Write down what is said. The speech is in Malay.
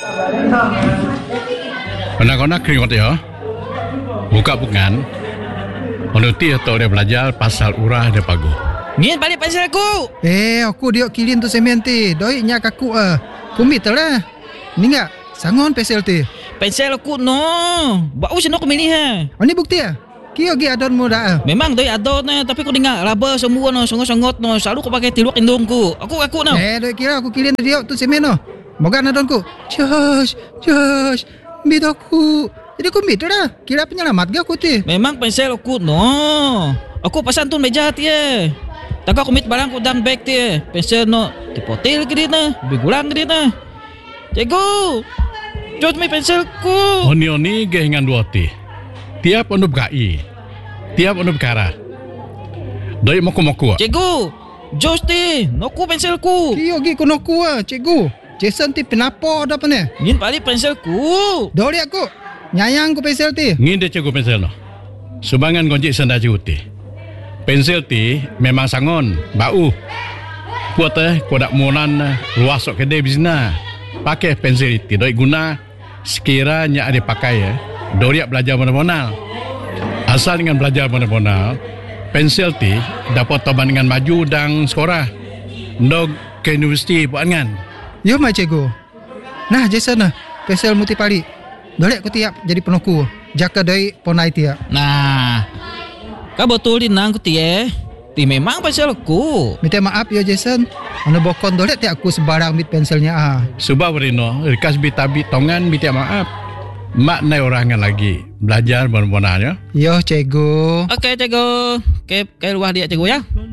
Anak-anak keringat ya. Buka bukan. Menuti atau dia belajar pasal urah dia pagu. Ngin balik pensel aku. Aku diok kilin tu semen ti. Doi nya kaku kumit lah. Ni enggak sangon pensel ti. Pensel aku no. Bau sino aku milih ha. Ni bukti Kio gi adon mo dah. Memang doi adon tapi aku dengar raba semua no songot-songot no. Selalu aku pakai tiluak indungku. Aku no. Doi kira aku kilin diok tu semen no. Moga adonku. Josh. Bidoku. Jadi aku mit dah. Kira penyelamat ke aku ti. Memang pensel aku no. Aku pasan tu meja ti Tak aku mit barang ku dalam bag ti Pensel no dipotil ke dia na. Bigulang ke dia na. Cikgu. Jod mi pensel ku. Oni ge hingan dua ti. Tiap onu gai. Tiap onu kara. Doi moku-moku. Cikgu. Jos ti. Noku pensel ku. Kio gi ku noku cikgu. Jason ti penapo ada apa ni? Ngin balik pensel ku. Dori aku. Nyayang ku pensel ti. Ngin dia cikgu pensel no. Subangan gonjik senda cikgu ti. Pensel ti memang sangon, bau. Kuat kau dak monan luas sok kedai bisna. Pakai pensel ti doi guna sekiranya ada pakai dori belajar mana-mana. Asal dengan belajar mana-mana, pensel ti dapat toban dengan maju dan sekolah. Ndog ke universiti buat kan. Yo mai cikgu. Nah Jason pensel muti pali. Dori aku tiap jadi penoku. Jaka doi ponai tiap. Nah. Kau betulin nang ku ti Ti memang pensel aku. Minta maaf ya Jason. Ana bokon dole ti aku sebarang mit penselnya Sebab Rino, rikas bitabi tongan minta maaf. Mak nai orangan lagi belajar benar-benar ya. Yo cikgu. Okey cikgu. Ke luar dia cikgu ya.